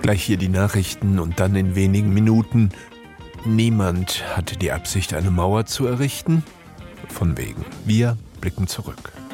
Gleich hier die Nachrichten und dann in wenigen Minuten. Niemand hatte die Absicht, eine Mauer zu errichten. Von wegen. Wir blicken zurück.